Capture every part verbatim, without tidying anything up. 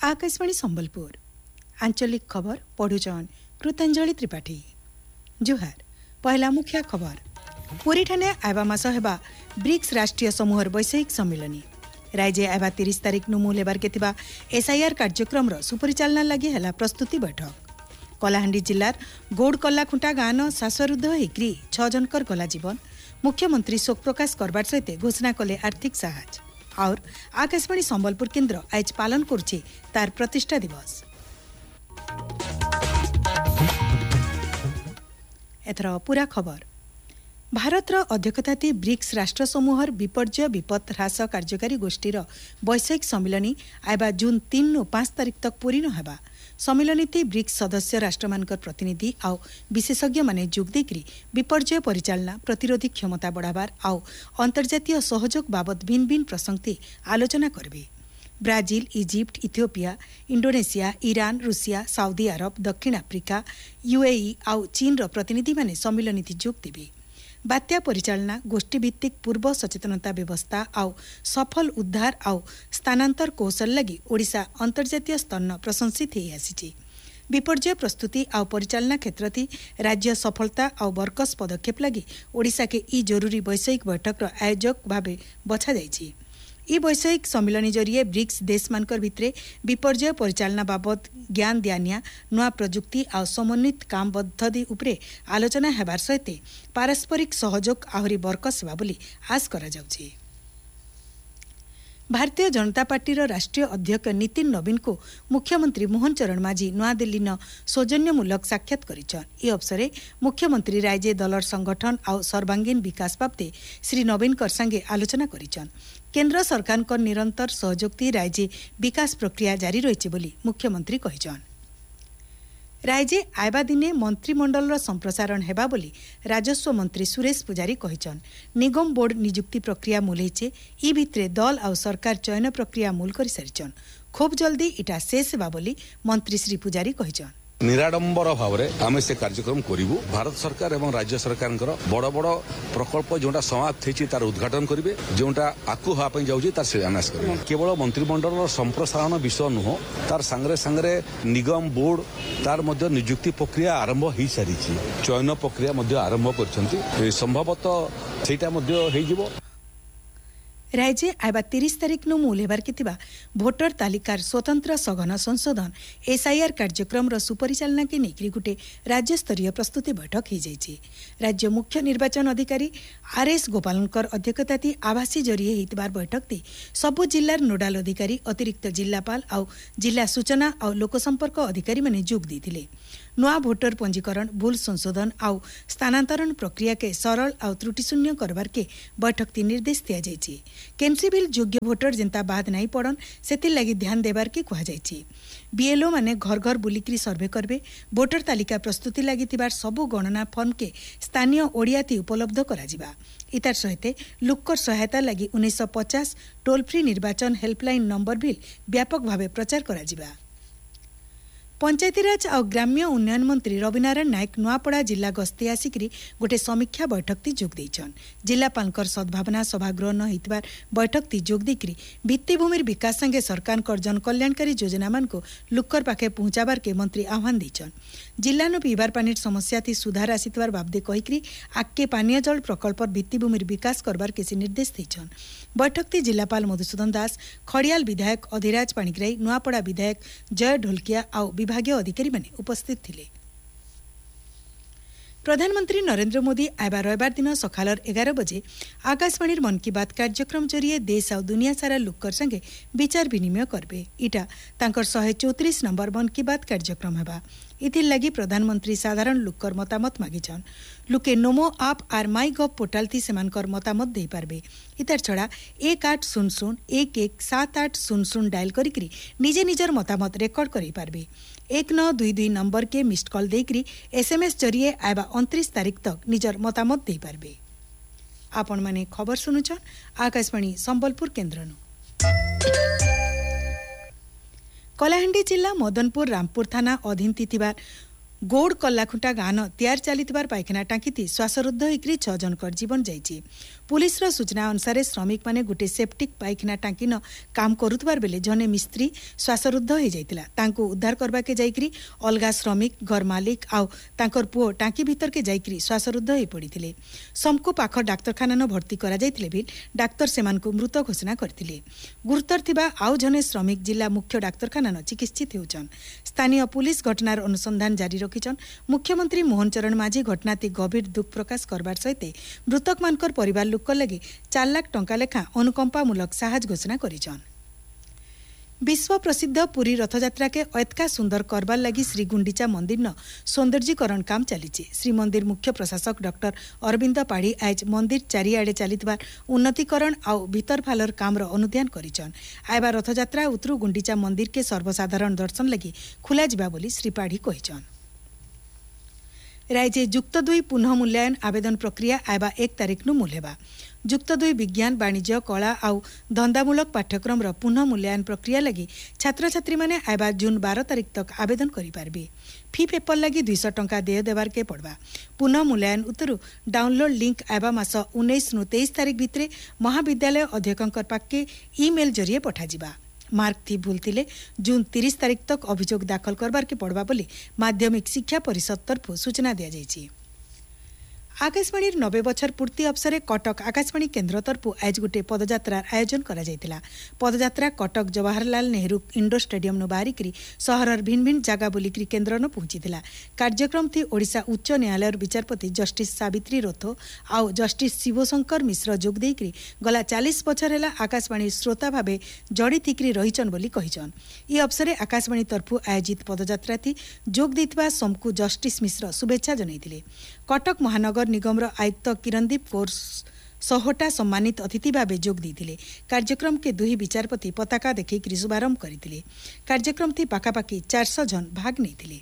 आकाशवाणी संबलपुर आंचलिक खबर पढ़ुचन कृतांजलि त्रिपाठी। जुहार पहला मुख्य खबर पुरी ठाने आयबा मास हेबा ब्रिक्स राष्ट्रीय समूहर वैषयिक सम्मेलनी राज्य आयबा तीस तारीख नु लेबार के थिबा एसआईआर कार्यक्रम रो सुपरिचालना लगी हैला प्रस्तुति बैठक। कलाहांडी जिल्लार गोड़ कल्लाखुंटा गाँ न श्वासरुद्ध होइकरी छ जनकर गला जीवन मुख्यमंत्री शोक प्रकाश करबार सहित घोषणा कले आर्थिक साहाय्य। और आकाशवाणी संबलपुर केन्द्र आज पालन करुछि तार प्रतिष्ठा दिवस। एथर पूरा खबर भारतर अध्यक्षताती ब्रिक्स राष्ट्र समूहर विपर्यय विपद ह्रास कार्यकारी गोष्ठीर वैषयिक सम्मेलनी आयबा जून तीन नु पांच तारीख तक पूरी न हेबा। सम्मेलनीती ब्रिक्स सदस्य राष्ट्रमानकर प्रतिनिधि आउ विशेषज्ञ माने जोग देकरी विपर्यय परिचालना प्रतिरोधी क्षमता बढ़ाबार आउ अंतर्जातीय सहयोग बाबद भिन्न भिन्न प्रसंगती आलोचना करबे। Brazil, Egypt, Ethiopia, Indonesia, Iran, Russia, Saudi Arab, दक्षिण आफ्रिका, यूएई आउ चीन रो प्रतिनिधि माने सम्मेलनीती जोग देबे। बात्या परिचालना गोष्ठीभित्तिक पूर्व सचेतनता व्यवस्था आउ सफल उद्धार आउ स्थानांतर कौशल लगी ओडिशा अंतर्जातीय स्तर न प्रशंसित हो आसी। विपर्यय प्रस्तुति आउ परिचालना क्षेत्रती राज्य सफलता आउ बरकस पदक्षेप लगी ओडिशा के ई जरूरी वैषयिक बैठक रो आयोजक भावे बछा जायछि। ई वैषयिक सम्मेलन जरिए ब्रिक्स देश मानकर भितरे विपर्यय परिचालना बाबद ज्ञान दियानिया नुआ प्रजुक्ति आ समन्वित काम पद्धति उपरे आलोचना हेबार सहित पारस्परिक सहयोग आहुरी बरकस हेबा बोली आश करा जाउछि। भारतीय जनता पार्टीर राष्ट्रीय अध्यक्ष नितिन नवीन को मुख्यमंत्री मोहन चरण माझी नुआदिल्ली न सौजन्यमूलक साक्षात करिछन। ई अवसरे मुख्यमंत्री राज्य दलर संगठन आउ सर्वांगीन विकास बाबते श्री नवीन कर संगे आलोचना करिछन। केंद्र सरकार को निरंतर सहयोगती राज्य विकास प्रक्रिया जारी रही बोली मुख्यमंत्री कहिछन। राज्य आयबा दिने मंत्रिमंडल संप्रसारण हेबा बोली राजस्व मंत्री सुरेश पुजारी कहिछन। निगम बोर्ड नियुक्ति प्रक्रिया मूल होइछे। ई भितरे दल आउ सरकार चयन प्रक्रिया मूल करि सारिछन। खूब जल्दी इटा शेष हेबा बोली मंत्री श्री पुजारी कहिछन। निराडंबर भाव में आम से कार्यक्रम करूँ। भारत सरकार एवं राज्य सरकार बड़ बड़ प्रकल्प जोटा समाप्त होती तार उद्घाटन करेंगे, जोटा आकु हाँपाई जाऊँगी तार शिलान्यास करेंगे। केवल मंत्रिमंडल संप्रसारण विषय नुह, तार सांगरे सांगरे निगम बोर्ड तार मध्य नियुक्ति प्रक्रिया आरंभ हो सारी, चयन प्रक्रिया आरंभ कर संभवतः सेटा हो। राज्य आयबा तीस तारीख नु मूल हेबार के थिबा भोटर तालिकार स्वतंत्र सघन संशोधन एसआईआर कार्यक्रम रो सुपरिचालना के नेकरी गुटे राज्य स्तरीय प्रस्तुति बैठक हो जाइछि। राज्य मुख्य निर्वाचन अधिकारी आरएस गोपालनकर अध्यक्षताती आभासी जरिए हितबार बैठक ती सबु जिल्लार नोडाल अधिकारी अतिरिक्त जिल्लापाल आउ जिला सूचना आउ लोकसंपर्क अधिकारी माने जोग दैथिले। नुआ भोटर पंजीकरण भूल संशोधन आउ स्थानांतरण प्रक्रिया के सरल आउ त्रुटिशून्य करबार के बैठक ती निर्देश दिया जाइछि। केनसिबिल योग्य भोटर जेंता बाद नहीं पड़न सेति लगी ध्यान देबार के कहा जाइछि। बीएलओ माने घर घर बुलिकरी सर्वे करबे। भोटर तालिका प्रस्तुति लगी थिबार सबु गणना फर्म के स्थानीय ओडियाती उपलब्ध कराजिबा। इतार सहित लुक्कर सहायता लगी उन्नीस सौ पचास टोल फ्री निर्वाचन हेल्पलाइन नंबर भी व्यापक भावे प्रचार कराजिबा। पंचायतीराज और ग्राम्य उन्नयन मंत्री रविनारायण नायक नुआपड़ा जिला गस्ती आसिकरी गोटे समीक्षा बैठक ती जोग देइछन। जिलापालकर सद्भावना सभागृह न हितबार बैठक ती जोग देकरी भित्तिभूमिर विकास संगे सरकार कर जन कल्याणकारी योजना मान को लुक्कर पाखे पहुंचाबार के मंत्री आह्वान देइछन। जिला न पीबार पानीर समस्या थी सुधार आसितबार बाबदे कहिकरी आक्के पानीय जल प्रकल्प भित्तिभूमिर विकास करबार के निर्देश देइछन। बैठक ती जिलापाल मधुसूदन दास, खड़ियाल विधायक अधिराज पाणिग्राही, नुआपड़ा विधायक जय ढोलकिया आउ विभागीय अधिकारी माने उपस्थित थिले। प्रधानमंत्री नरेंद्र मोदी आयबा रविवार दिन सकालर एगार बजे आकाशवाणी मन की बात कार्यक्रम जरिए देश और दुनिया सारा लोकर संगे विचार विनिमय करबे। इटा तांकर शहे चौतीस नंबर मन की बात कार्यक्रम हेबा। इथिर लगी प्रधानमंत्री साधारण लोकर मतामत मागिछन। लुके नमो आप आर माई गव पोर्टाल थी सेमानकर मतामत दे पारबे। इतार छड़ा एक आठ शून्य शून्य एक एक सात आठ शून्य शून्य डायल करिकरी निजे निजर मतामत रेकर्ड करि पारबे। एक नौ दुई दुई नंबर के मिस्ड कॉल देकरी एसएमएस जरिए आयबा उनतीस तारीख तक निजर मतामत दे पारबे। आपण माने खबर सुनुछन आकाशवाणी संबलपुर केन्द्रनु। कलाहांडी जिला मदनपुर रामपुर थाना अधीन थिबार गोड़ कल्लाखुंटा गाँ न तैयार चली पायखाना टांकी श्वासरुद्ध होकर छ जनकर जीवन जाइए। पुलिस रो सूचना अनुसार श्रमिक माने गुटे सेप्टिक पाइखाना टांकी न काम करुतबार बेले जने मिस्त्री श्वासरुद्ध हो जाइतिला तांको उद्धार करबा के जाइकरी अलगा श्रमिक घर मालिक आउ तांकर पुओ टांकी भीतर के जाइकरी श्वासरुद्ध हो पड़िथिले समको पाख डाक्तरखाना न भर्ती करा जाइतिले भी डाक्तर सेमानकु मृत घोषणा करथिले गुरुतर थिबा आउ जने श्रमिक जिला मुख्य डाक्तरखाना न चिकित्सित हेउचन स्थानीय पुलिस घटनार अनुसंधान जारी रखिछन मुख्यमंत्री मोहन चरण माझी घटनाती गभीर दुख प्रकाश करबार सहित मृतक मानकर परिवार लोक लगी चार लाख टंका लेखा अनुकंपामूलक साहाय्य घोषणा करिछन विश्व प्रसिद्ध पुरी रथयात्रा के ऐतका सुंदर करबार लगी श्री गुंडीचा मंदिर न सौंदर्यीकरण काम चलीचे श्रीमंदिर मुख्य प्रशासक डॉक्टर अरविंद पाढ़ी आज मंदिर चारिआडे चलितबार उन्नतीकरण आउ भीतर फालर कामर अनुध्यान करिछन आयबा रथयात्रा उतरु गुंडीचा मंदिर के सर्वसाधारण दर्शन लगी खुला जिबा बोली श्री पाढ़ी कहिछन राज्य जुक्त दुई पुनः मूल्यांकन आवेदन प्रक्रिया आयबा एक तारिख नु मूलेबा जुक्त दुई विज्ञान वाणिज्य कला आउ धंदामूलक पाठ्यक्रम रो पुनः मूल्यांकन प्रक्रिया लगी छात्र छात्री माने आयबा जून बारह तारिख तक आवेदन करि पारबे फी पेपर लगी दुईश टंका देय देवार के पड़वा पुनः मूल्यांकन उतरु डाउनलोड लिंक आयबा मास उन्नीस नु तेईस तारिख भितरे महाविद्यालय अध्यक्षकर पाके ईमेल जरिए पठा जिबा मार्क थी भूलथिले जून तीस तारिख तक अभियोग दाखल करबार के पड़वा बोली माध्यमिक शिक्षा परिषद तरफ सूचना दिया जायछि आकाशवाणी नब्बे बछर पूर्ति अवसर कटक आकाशवाणी केन्द्र तरफ आज गोटे पदयात्रार आयोजन करा जायतिला पदयात्रा कटक जवाहरलाल नेहरू इंडोर स्टेडियम नु बाहरिकरी सहरर भिन्न भिन्न जगह बुलिकरी केन्द्र न पहुंचीतिला कार्यक्रम थी ओडिशा उच्च न्यायालय विचारपति जस्टिस सावित्री रोथो आउ जस्टिस शिवशंकर मिश्र जोग देकरी गला चालीस बछर हेला आकाशवाणी श्रोता भावे जड़ी थिकरी रहिचन बोली कहिचन ई अवसर आकाशवाणी तरफ आयोजित पदयात्रा थी जोग देथिबा समकु जस्टिस मिश्र शुभेच्छा जनाइतिले कटक महानगर निगम आयुक्त किरणदीप कौर सहोटा सम्मानित अतिथि भाव जोग देते कार्यक्रम के दुई विचारपति पताका देखि शुभारंभ करते कार्यक्रम थी पाखापाखि चार सौ जन भाग नहीं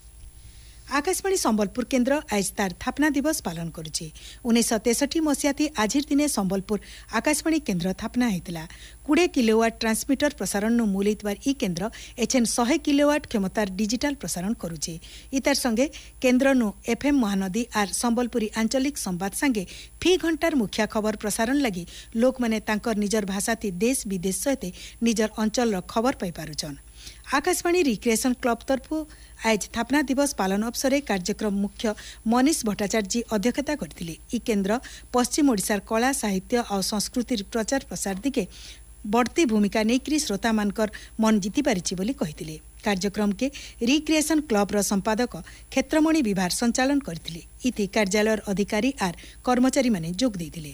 आकाशवाणी संबलपुर केन्द्र आज तार स्थापना दिवस पालन करुचे उन्नीस तेसठी मसीहा थी आज दिने संबलपुर आकाशवाणी केन्द्र स्थापना होता कोड़े किलोवाट ट्रांसमीटर प्रसारण नु मूलैतबार ई केन्द्र एछेन सौ किलोवाट क्षमतार डिजिटाल प्रसारण करुचे इतार संगे केन्द्र नु एफएम महानदी आर संबलपुरी आंचलिक संवाद संगे फी घंटार मुख्य खबर प्रसारण लगी लोक माने तांकर निजर भाषा थी देश विदेश सहित निजर अंचल खबर पाई पारुछन आकाशवाणी रिक्रिएशन क्लब तरफ आज स्थापना दिवस पालन अवसर कार्यक्रम मुख्य मनीष भट्टाचार्य अध्यक्षता करथिले ई केन्द्र पश्चिम ओडिशार कला साहित्य और संस्कृति प्रचार प्रसार दिके बढ़ती भूमिका नेकरी श्रोता मानकर मन जीति पारिछि बोली कहिथिले कार्यक्रम के रिक्रिएशन क्लब रो संपादक क्षेत्रमणि विभार संचालन करथिले इति कार्यालय अधिकारी आर कर्मचारी माने जोग दैथिले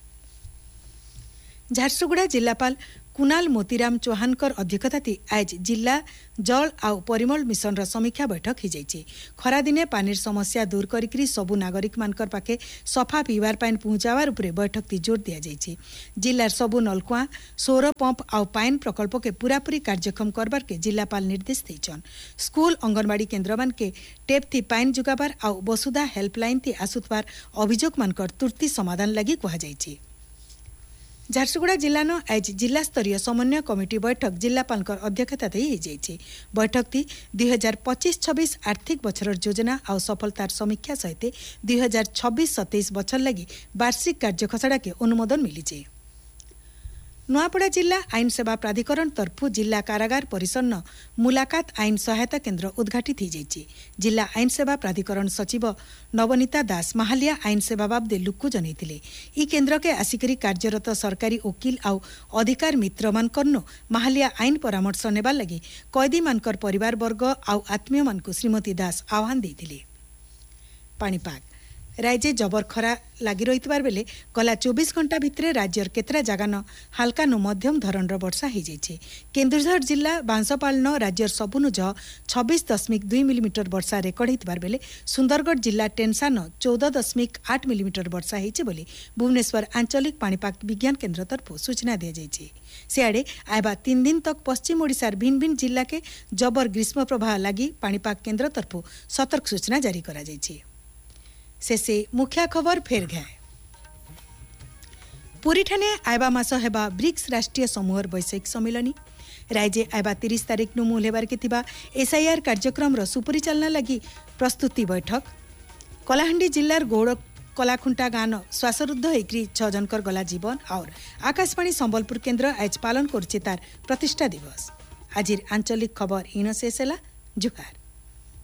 झारसुगुड़ा जिलापाल कुणाल मोतीराम चौहानकर अध्यक्षता थी आज जिला जल आउ परिमल मिशन रो समीक्षा बैठक हो जाइए खरा दिने पानीर समस्या दूर करिकरी सबु नागरिक मानकर पाखे सफा पीवार पानी पहुंचावार उपरे बैठक थी जोर दिया जाइए जिलार सबु नलकुआ सौर पंप आउ पाइन प्रकल्प के पूरापूरी कार्यक्षम करबार के जिलापाल निर्देश देछन स्कूल अंगनवाड़ी केन्द्र मान के टेप थी पाइन जुगाबार आउ वसुधा हेल्पलाइन थी आसुतबार अभियोग मानकर तुर्ती समाधान लगी कहा जाइए झारसुगुड़ा जिला न आज जिला स्तरीय समन्वय कमिटी बैठक जिलापालकर अध्यक्षता हो बैठक थी दुई हजार पच्चीस छब्बीस आर्थिक बछर योजना और सफलतार समीक्षा सहित दुई हजार छब्बीस सतैश बछर लगी वार्षिक कार्यखसड़ा के अनुमोदन मिली नुआपड़ा जिला आईन सेवा प्राधिकरण तरफ जिला कारागार परिसर न मुलाकात आईन सहायता केन्द्र उद्घाटित हो जाइए जिला आईन सेवा प्राधिकरण सचिव नवनीता दास महालिया आईन सेवा बाबदे लुक्कु जनैतिले ई केन्द्र के आसिकरी कार्यरत सरकारी वकील आउ अधिकार मित्र मानकर महालिया आईन परामर्श नेबार लगी कैदी मानकर परिवार वर्ग आउ आत्मीय मानकु श्रीमती दास आह्वान देथिले पाणीपाग राज्य जबर खरा लगी रही बेले गला चौबीस घंटा भितर राज्यर केतरा जगान हालका नु मध्यम धरणर वर्षा हो जाइए केन्दुझर जिला बांसपाल न राज्यर सबुनु जह छब्बीस दशमिक दुई मिलीमीटर वर्षा रेकर्ड होइतबार बेले सुंदरगढ़ जिला टेन्सा न चौदह दशमिक आठ मिलीमीटर वर्षा होइছে बोली भुवनेश्वर आंचलिक पाणीपाग विज्ञान केन्द्र तरफ सूचना दी जाइए सियाड़े आयबा तीन दिन तक पश्चिम ओडिशार भिन्न भिन्न जिला के जबर ग्रीष्म प्रवाह लगी पाणीपाग केन्द्र तरफ सतर्क सूचना जारी करा जाइए शेषे मुख्य खबर फेर घाए पुरी ठाने आयबा मास हेबा ब्रिक्स राष्ट्रीय समूहर वैश्विक सम्मेलन राज्य आयबा तीस तारिख नु मूल हेबार के थिबा एसआईआर कार्यक्रम रो सुपरिचालना लगी प्रस्तुति बैठक कलाहांडी जिल्लार गौड़ कलाखुंटा गान श्वासरुद्ध होकर छह जनकर गला जीवन और आकाशवाणी संबलपुर केन्द्र आज पालन करुचे तार प्रतिष्ठा दिवस। आज आंचलिक खबर इन शेष है। जुहार।